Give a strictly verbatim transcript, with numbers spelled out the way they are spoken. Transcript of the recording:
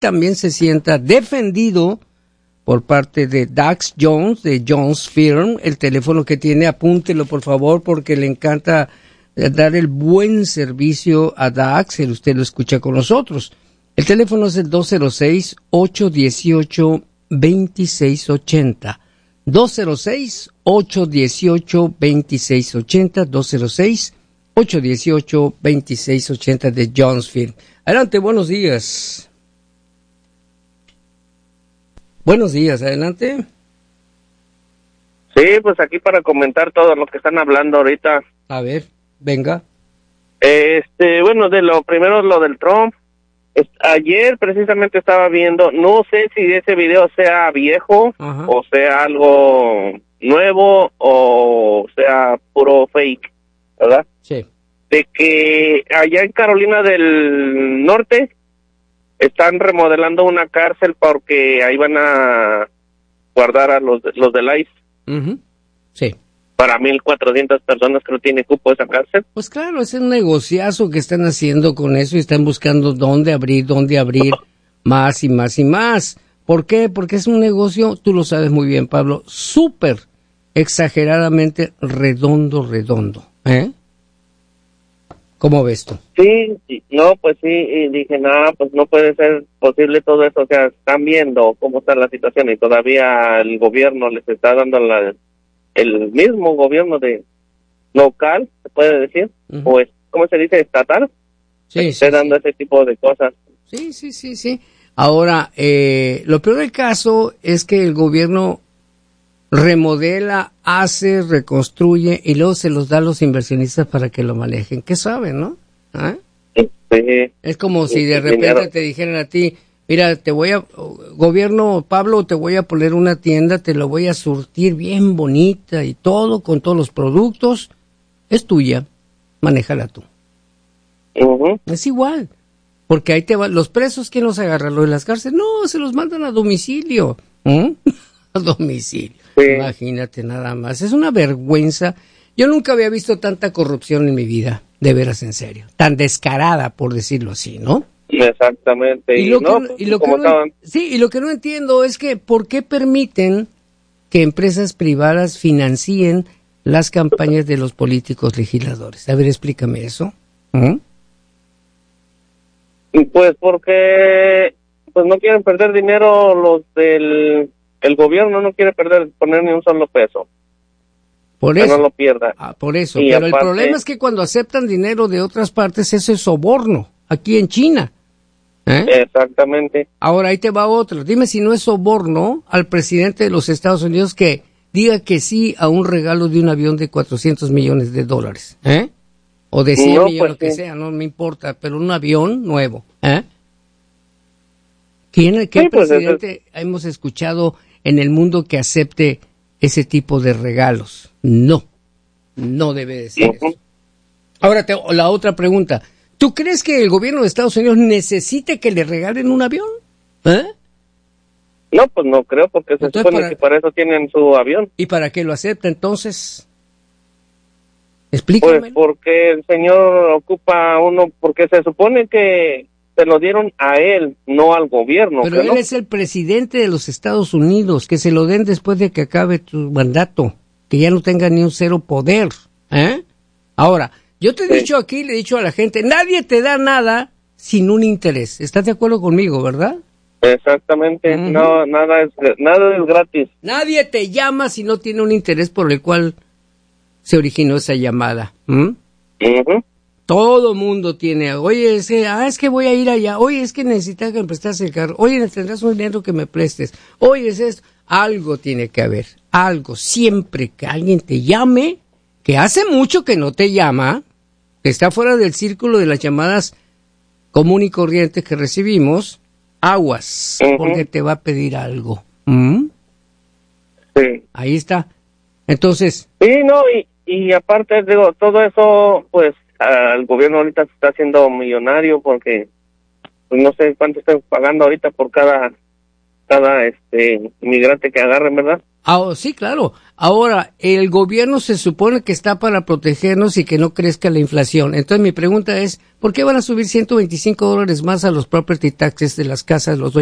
también se sienta defendido por parte de Dax Jones, de Jones Firm. El teléfono que tiene, apúntelo por favor, porque le encanta dar el buen servicio a Dax, y usted lo escucha con nosotros. El teléfono es el dos cero seis, ocho uno ocho, dos seis ocho cero. dos cero seis, ocho uno ocho, dos seis ocho cero, dos cero seis, ocho uno ocho, dos seis ocho cero de Jones Firm. Adelante, buenos días. Buenos días, adelante. Sí, pues aquí para comentar todo lo que están hablando ahorita. A ver, venga. Este, bueno, de lo primero, lo del Trump. Es, ayer precisamente estaba viendo, no sé si ese video sea viejo, ajá, o sea algo nuevo, o sea puro fake, ¿verdad? Sí. De que allá en Carolina del Norte están remodelando una cárcel porque ahí van a guardar a los, los del I C E. Uh-huh. Sí. Para mil cuatrocientas personas que no tiene cupo esa cárcel. Pues claro, es un negociazo que están haciendo con eso y están buscando dónde abrir, dónde abrir más y más y más. ¿Por qué? Porque es un negocio, tú lo sabes muy bien, Pablo, súper exageradamente redondo, redondo. ¿Eh? ¿Cómo ves tú? Sí, sí, no, pues sí, y dije, nada, pues no puede ser posible todo eso, o sea, están viendo cómo está la situación y todavía el gobierno les está dando la, el mismo gobierno de local, se puede decir, uh-huh, o es, ¿cómo se dice? Estatal, sí, está sí, dando sí. ese tipo de cosas. Sí, sí, sí, sí. Ahora, eh, lo peor del caso es que el gobierno remodela, hace, reconstruye y luego se los da a los inversionistas para que lo manejen. ¿Qué saben, no? ¿Ah? Sí. Es como si de Sí, repente dinero. te dijeran a ti, mira, te voy a, gobierno Pablo, te voy a poner una tienda, te la voy a surtir bien bonita y todo, con todos los productos, es tuya, manéjala tú. Uh-huh. Es igual, porque ahí te van, los presos, ¿quién los agarra? ¿Los de las cárceles? No, se los mandan a domicilio. ¿Mm? A domicilio. Sí. Imagínate nada más. Es una vergüenza. Yo nunca había visto tanta corrupción en mi vida, de veras, en serio. Tan descarada, por decirlo así, ¿no? Exactamente. Y, y lo que, no, no, pues, y lo que no, sí, y lo que no entiendo es que ¿por qué permiten que empresas privadas financien las campañas de los políticos legisladores? A ver, explícame eso. ¿Mm? Pues porque pues no quieren perder dinero los del el gobierno, no quiere perder poner ni un solo peso. Por eso. Que no lo pierda. Ah, por eso. Y Pero aparte, el problema es que cuando aceptan dinero de otras partes, eso es soborno. Aquí en China. ¿Eh? Exactamente. Ahora ahí te va otro. Dime si no es soborno al presidente de los Estados Unidos que diga que sí a un regalo de un avión de cuatrocientos millones de dólares. ¿Eh? O de cien no, millones, pues, lo que sí. sea, no me importa, pero un avión nuevo. ¿Eh? ¿Quién, ¿Qué sí, presidente pues, hemos escuchado en el mundo que acepte ese tipo de regalos? No, no debe de ser uh-huh. eso. Ahora, te, la otra pregunta. ¿Tú crees que el gobierno de Estados Unidos necesite que le regalen un avión? ¿Eh? No, pues no creo, porque se entonces, supone para, que para eso tienen su avión. ¿Y para qué lo acepta entonces? Explícame. Pues porque el señor ocupa uno, porque se supone que se lo dieron a él, no al gobierno. Pero él no? es el presidente de los Estados Unidos, que se lo den después de que acabe tu mandato, que ya no tenga ni un cero poder. ¿Eh? Ahora, yo te he sí. dicho aquí, le he dicho a la gente, nadie te da nada sin un interés. ¿Estás de acuerdo conmigo, verdad? Exactamente, uh-huh. no, nada es, nada es gratis. Nadie te llama si no tiene un interés por el cual se originó esa llamada. ¿Mm? Uh-huh. Todo mundo tiene, oye, es que, ah, es que voy a ir allá, oye, es que necesitas que me prestes el carro, oye, tendrás un dinero que me prestes, oye, es esto, algo tiene que haber, algo, siempre que alguien te llame, que hace mucho que no te llama, que está fuera del círculo de las llamadas común y corrientes que recibimos, aguas, uh-huh. porque te va a pedir algo. ¿Mm? Sí. Ahí está. Entonces. Sí, no, y, y aparte, digo, todo eso, pues, uh, el gobierno ahorita se está haciendo millonario porque, pues, no sé cuánto están pagando ahorita por cada cada este inmigrante que agarren, ¿verdad? Ah, sí, claro. Ahora, el gobierno se supone que está para protegernos y que no crezca la inflación. Entonces mi pregunta es, ¿por qué van a subir ciento veinticinco dólares más a los property taxes de las casas, los